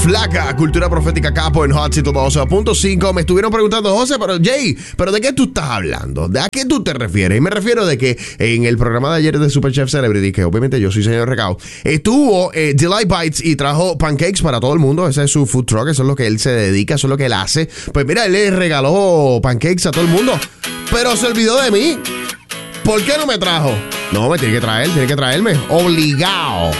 Flaca, Cultura Profética Capo en Hot 102.5. Me estuvieron preguntando, José, pero Jay, ¿pero de qué tú estás hablando? ¿De a qué tú te refieres? Y me refiero de que en el programa de ayer de Super Chef Celebrity, que obviamente yo soy señor Recao, estuvo Delight Bites y trajo pancakes para todo el mundo. Ese es su food truck, eso es lo que él se dedica, eso es lo que él hace. Pues mira, él le regaló pancakes a todo el mundo, pero se olvidó de mí. ¿Por qué no me trajo? No, me tiene que traerme. Obligado.